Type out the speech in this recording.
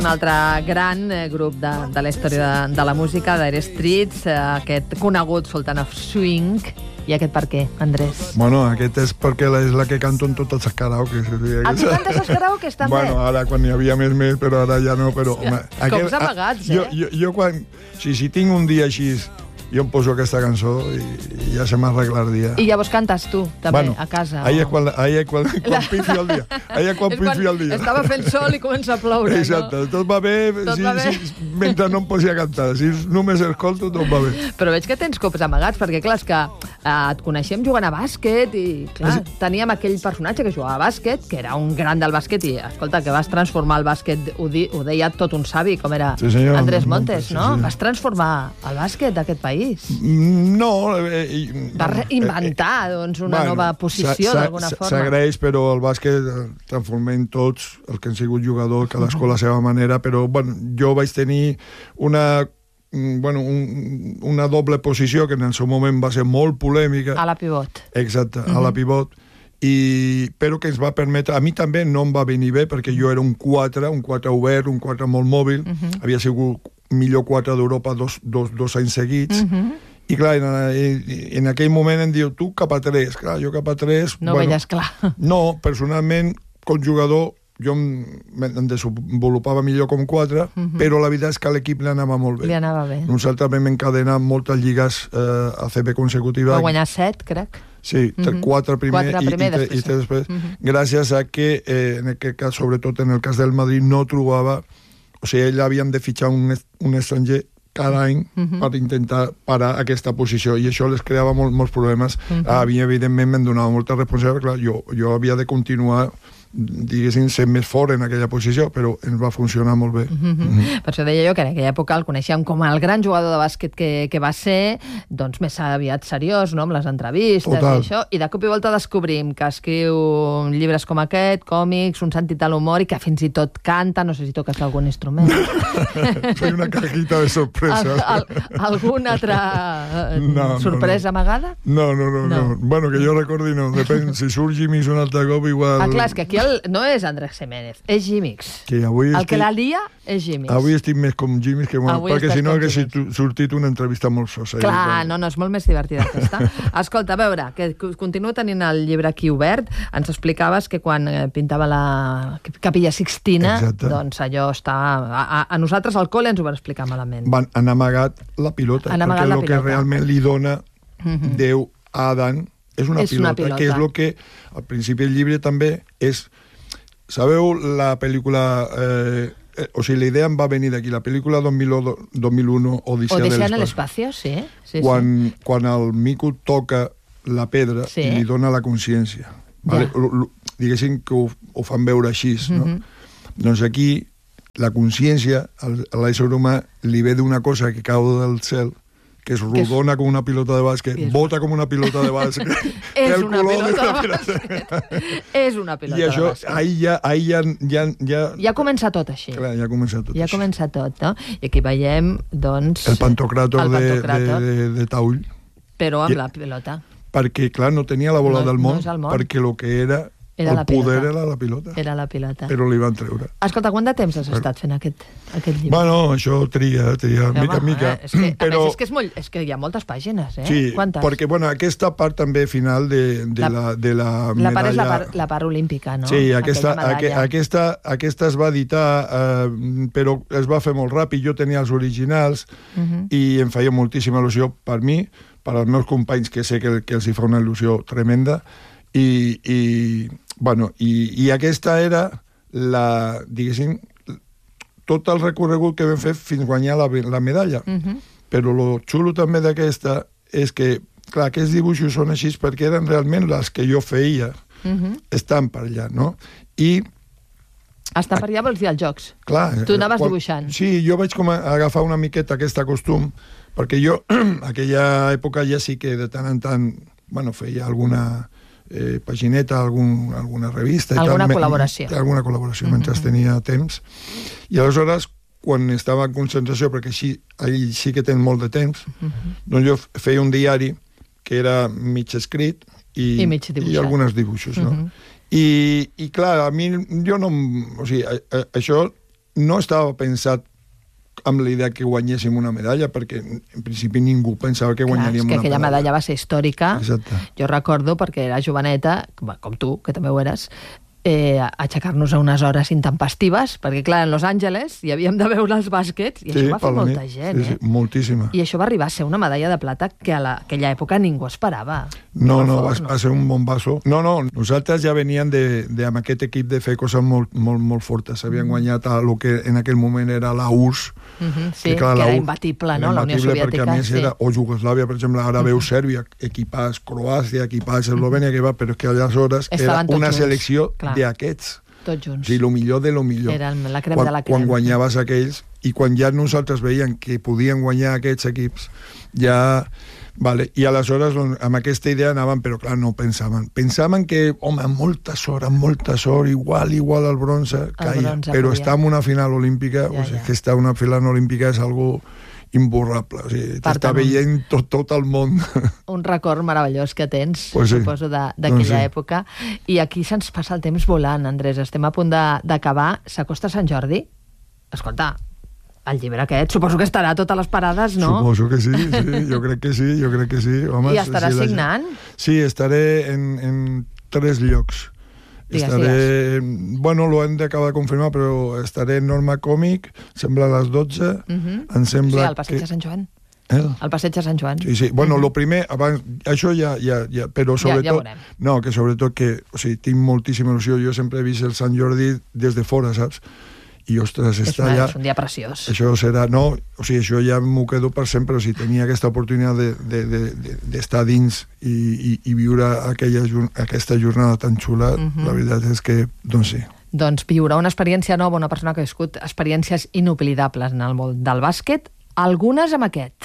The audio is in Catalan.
Un altre gran grup de la història de la música, Dire Straits, aquest conegut Sultan of Swing. I aquest per què, Andrés? Bueno, aquest és perquè és la que canto en tots els karaokes. Tu cantes els karaokes també? Bueno, ara quan hi havia més, però ara ja no. Però, home, cops amagats, Jo quan... Si tinc un dia així, jo em poso aquesta cançó i ja se m'arregla el dia. I llavors cantes tu, també, a casa? Ahí és quan pifio el dia. Ahí és quan pifio el dia. Estava fent sol i comença a ploure, Exacte, tot va bé, mentre no em posi a cantar. Si només escolto, tot va bé. Però veig que tens cops amagats, perquè clar, és que et coneixem jugant a bàsquet i, clar, teníem aquell personatge que jugava a bàsquet, que era un gran del bàsquet i, escolta, que vas transformar el bàsquet, ho deia tot un savi, com era Andrés Montes, no? Vas transformar el bàsquet d'aquest país. No. Va inventar, doncs, una nova posició, d'alguna forma. S'agraeix, però el bàsquet transformem tots, els que han sigut jugadors, cadascú a la seva manera, però bueno, jo vaig tenir una doble posició que en el seu moment va ser molt polèmica. A la pivot. Exacte, a la pivot. Però que ens va permetre... A mi també no em va venir bé, perquè jo era un 4 obert, un 4 molt mòbil, havia sigut millor 4 d'Europa dos anys seguits, i clar, en aquell moment em diu, tu cap a 3. Clar, jo cap a 3... No veies clar. No, personalment, com jugador, jo em desenvolupava millor com 4, però la veritat és que a l'equip li anava molt bé. Li anava bé. Nosaltres vam encadenar moltes lligues ACB consecutives. Va guanyar 7, crec. Sí, 4 primer i 3 després. Gràcies a que, en aquest cas, sobretot en el cas del Madrid, no trobava... O sigui, ell havien de fitxar un estranger cada any per intentar parar aquesta posició, i això les creava molts problemes. A mi, evidentment, me'n donava molta responsabilitat, clar, jo havia de continuar, diguéssim, ser més fort en aquella posició, però ens va funcionar molt bé. Per això deia jo que en aquella època el coneixíem com el gran jugador de bàsquet que va ser, doncs més aviat seriós, no?, amb les entrevistes i això, i de cop i volta descobrim que escriu llibres com aquest, còmics, un sentit de l'humor, i que fins i tot canta, no sé si toques algun instrument. Soy una cajita de sorpresa. Alguna altra sorpresa amagada? No. Bueno, que jo recordi, no. Depèn, si surt Jimmix un altre cop, igual... Ah, clar, és que aquí no és Andrés Jiménez, és Jimmix. El que la lia és Jimmix. Avui estic més com Jimmix que molt, perquè si no hagués sortit una entrevista molt sosa. Clar, no, és molt més divertida aquesta. Escolta, a veure, que continuo tenint el llibre aquí obert. Ens explicaves que quan pintava la Capilla Sixtina, doncs allò està... A nosaltres al col·le ens ho van explicar malament. Han amagat la pilota, perquè el que realment li dona Déu a Adán és una pilota, que és el que al principi del llibre també és... Sabeu la pel·lícula... O sigui, la idea em va venir d'aquí. La pel·lícula 2001, Odissea en l'espacio, sí. Quan el mico toca la pedra i li dona la consciència. Diguéssim que ho fan veure així, no? Doncs aquí la consciència a l'ésser humà li ve d'una cosa que cau del cel, que és rodona com una pilota de bàsquet, bota com una pilota de bàsquet. És una pilota de bàsquet. És una pilota de bàsquet. Ahí ja... Ja comença tot així. Clar, ja comença tot. Ja comença tot, no? I aquí veiem, doncs... El Pantocràtor de Taüll. Però amb la pilota. Perquè, clar, no tenia la bola del món, perquè el que era... El poder era la pilota. Era la pilota. Però li van treure. Escolta, quant de temps has estat fent aquest llibre? Bueno, això tria, mica en mica. A més, és que hi ha moltes pàgines, eh? Sí, perquè, bueno, aquesta part també final de la medalla... La part és la part olímpica, no? Sí, aquesta es va editar, però es va fer molt ràpid. Jo tenia els originals i em feia moltíssima il·lusió per mi, per als meus companys, que sé que els hi fa una il·lusió tremenda, i aquesta era diguéssim, tot el recorregut que vam fer fins guanyar la medalla. Però el xulo també d'aquesta és que, clar, aquests dibuixos són així perquè eren realment les que jo feia. Estan per allà, no? I... Estar per allà vols dir els jocs? Clar. Tu anaves dibuixant. Sí, jo vaig agafar una miqueta aquest costum, perquè jo, aquella època ja sí que de tant en tant, feia alguna... pagineta, alguna revista... Alguna col·laboració. Alguna col·laboració, mentre tenia temps. I aleshores, quan estava en concentració, perquè allí sí que tens molt de temps, doncs jo feia un diari que era mig escrit i alguns dibuixos, no? I clar, a mi, jo no... O sigui, això no estava pensat amb la idea que guanyéssim una medalla, perquè en principi ningú pensava que guanyaríem una medalla. És que aquella medalla va ser històrica. Exacte. Jo recordo, perquè era joveneta, com tu, que també ho eres, aixecar-nos a unes hores intempestives, perquè clar, en Los Angeles hi havíem de veure els bàsquets, i això va fer molta gent, sí, moltíssima. I això va arribar a ser una medalla de plata que a aquella època ningú esperava. No, va ser un bombasso. No, nosaltres ja veníem amb aquest equip de fer coses molt fortes. Havien guanyat el que en aquell moment era la URSS, sí, que era imbatible, no? La Unió Soviètica. Perquè a més era, o Iugoslàvia, per exemple, ara veu Sèrbia, equipats, Croàcia, equipats, Eslovènia, però és que aleshores era una selecció d'aquests. Tots junts. Sí, lo millor de lo millor. Eren la crema de la crema. Quan guanyaves aquells, i quan ja nosaltres veiem que podien guanyar aquests equips, ja... Vale. I aleshores amb aquesta idea anaven, però clar, no pensaven. Pensaven que, home, amb molta sort, igual al bronze, caia. Però estar en una final olímpica, que estar en una final olímpica és algo imborrable. O sigui, t'està veient tot el món. Un record meravellós que tens, suposo, d'aquella època. I aquí se'ns passa el temps volant, Andrés. Estem a punt d'acabar. S'acosta Sant Jordi? Escolta, el llibre aquest, suposo que estarà a totes les parades, no? Suposo que sí, jo crec que sí. Home, i estaràs signant? Sí, estaré en 3 llocs. Estaré... Bueno, lo hem d'acabar de confirmar, però estaré en Norma Còmic, sembla a les 12. Em sembla al Passeig de Sant Joan. Al Passeig de Sant Joan. Sí. Bueno, lo primer, abans, això ja, però sobretot... Ja veurem. No, que sobretot que, o sigui, tinc moltíssima il·lusió. Jo sempre he vist el Sant Jordi des de fora, saps? I, ostres, està allà... És un dia preciós. Això serà... No, o sigui, això ja m'ho quedo per sempre. O sigui, tenia aquesta oportunitat d'estar dins i viure aquesta jornada tan xula, la veritat és que, doncs sí. Doncs viure una experiència nova, una persona que ha viscut experiències inoblidables en el món del bàsquet, algunes amb aquest.